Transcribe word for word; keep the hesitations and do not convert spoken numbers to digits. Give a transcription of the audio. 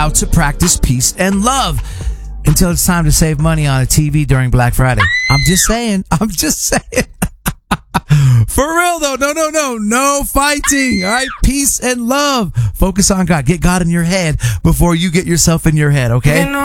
allowed to practice peace and love until it's time to save money on a T V during Black Friday. I'm just saying. I'm just saying. For real though, no, no, no, no fighting. All right, peace and love. Focus on God. Get God in your head before you get yourself in your head. Okay.